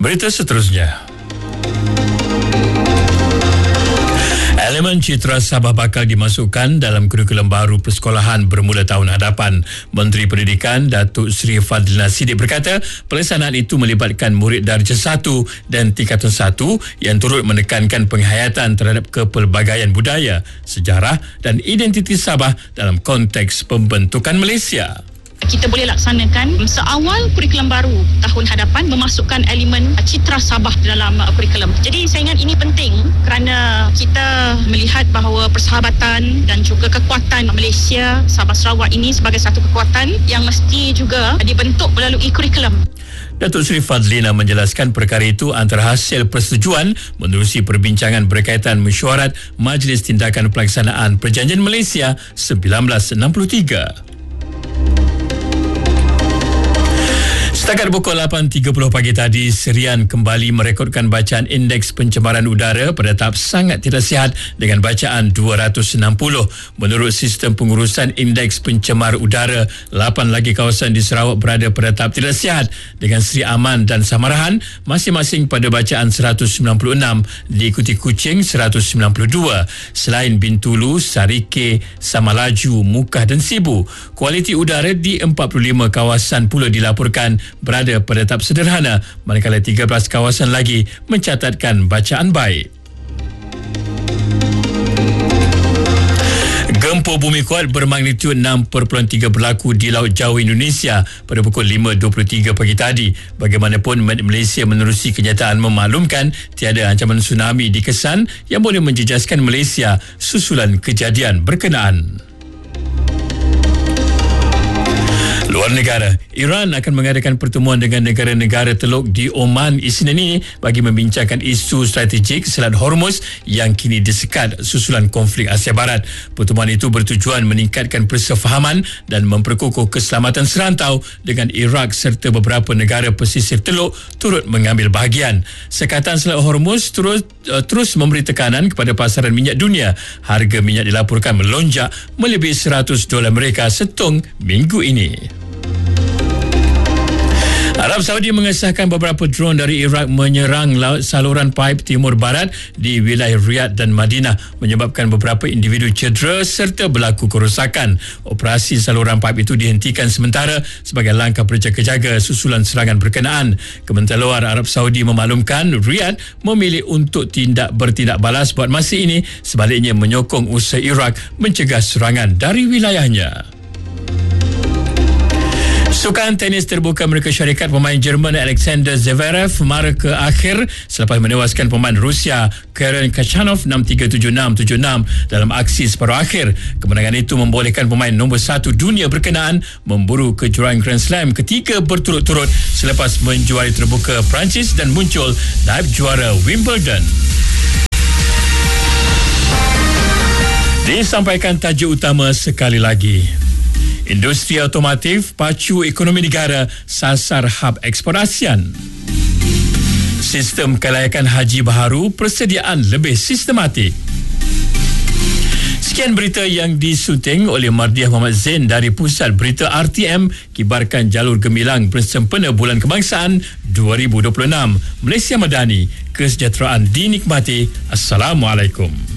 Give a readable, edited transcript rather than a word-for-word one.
Berita seterusnya. Elemen citra Sabah bakal dimasukkan dalam kurikulum baru persekolahan bermula tahun hadapan. Menteri Pendidikan Datuk Seri Fadlina Siddiq berkata, pelaksanaan itu melibatkan murid darjah 1 dan tingkatan 1 yang turut menekankan penghayatan terhadap kepelbagaian budaya, sejarah dan identiti Sabah dalam konteks pembentukan Malaysia. Kita boleh laksanakan seawal kurikulum baru tahun hadapan memasukkan elemen citra Sabah dalam kurikulum. Jadi saya ingat ini penting kerana kita melihat bahawa persahabatan dan juga kekuatan Malaysia, Sabah Sarawak ini sebagai satu kekuatan yang mesti juga dibentuk melalui kurikulum. Datuk Seri Fadlina menjelaskan perkara itu antara hasil persetujuan menerusi perbincangan berkaitan mesyuarat Majlis Tindakan Pelaksanaan Perjanjian Malaysia 1963. Setakat pukul 8.30 pagi tadi, Serian kembali merekodkan bacaan indeks pencemaran udara pada tahap sangat tidak sihat dengan bacaan 260. Menurut sistem pengurusan indeks pencemar udara, 8 lagi kawasan di Sarawak berada pada tahap tidak sihat dengan Seri Aman dan Samarahan masing-masing pada bacaan 196, diikuti Kuching 192. Selain Bintulu, Sarike, Samalaju, Mukah dan Sibu, kualiti udara di 45 kawasan pula dilaporkan berada pada tahap sederhana, manakala 13 kawasan lagi mencatatkan bacaan baik. Gempa bumi kuat bermagnitud 6.3 berlaku di Laut Jawa Indonesia pada pukul 5.23 pagi tadi. Bagaimanapun, Malaysia menerusi kenyataan memaklumkan tiada ancaman tsunami dikesan yang boleh menjejaskan Malaysia susulan kejadian berkenaan. Luar negara, Iran akan mengadakan pertemuan dengan negara-negara Teluk di Oman Isnin ini bagi membincangkan isu strategik Selat Hormuz yang kini disekat susulan konflik Asia Barat. Pertemuan itu bertujuan meningkatkan persefahaman dan memperkukuh keselamatan serantau dengan Iraq serta beberapa negara pesisir Teluk turut mengambil bahagian. Sekatan Selat Hormuz terus memberi tekanan kepada pasaran minyak dunia. Harga minyak dilaporkan melonjak melebihi $100 Amerika setung minggu ini. Arab Saudi mengesahkan beberapa drone dari Iraq menyerang saluran paip timur barat di wilayah Riyadh dan Madinah, menyebabkan beberapa individu cedera serta berlaku kerosakan. Operasi saluran paip itu dihentikan sementara sebagai langkah berjaga-jaga susulan serangan berkenaan. Kementerian Luar Arab Saudi memaklumkan Riyadh memilih untuk bertindak balas buat masa ini, sebaliknya menyokong usaha Iraq mencegah serangan dari wilayahnya. Sukan tenis terbuka Amerika Syarikat, pemain Jerman Alexander Zverev mara ke akhir selepas menewaskan pemain Rusia Karen Khachanov 6-3, 7-6, 7-6 dalam aksi separuh akhir. Kemenangan itu membolehkan pemain nombor 1 dunia berkenaan memburu kejuaraan Grand Slam ketiga berturut-turut selepas menjuari terbuka Perancis dan muncul naib juara Wimbledon. Disampaikan tajuk utama sekali lagi. Industri otomotif pacu ekonomi negara sasar hub ekspor ASEAN. Sistem kelayakan haji baharu persediaan lebih sistematik. Sekian berita yang disunting oleh Mardiah Muhammad Zain dari Pusat Berita RTM, kibarkan jalur gemilang bersempena Bulan Kebangsaan 2026. Malaysia Madani, kesejahteraan dinikmati. Assalamualaikum.